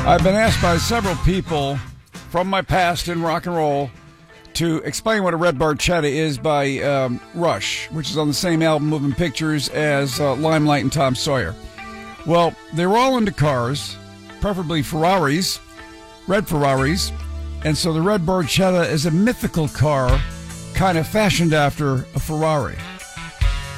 I've been asked by several people from my past in rock and roll to explain what a red barchetta is by Rush, which is on the same album, Moving Pictures, as Limelight and Tom Sawyer. Well, they were all into cars, preferably Ferraris, red Ferraris, and so the red barchetta is a mythical car kind of fashioned after a Ferrari.